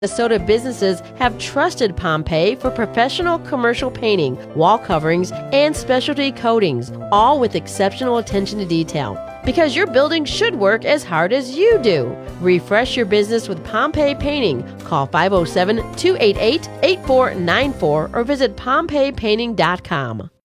Minnesota businesses have trusted Pompeii for professional commercial painting, wall coverings, and specialty coatings, all with exceptional attention to detail. Because your building should work as hard as you do. Refresh your business with Pompeii Painting. Call 507-288-8494 or visit PompeiiPainting.com.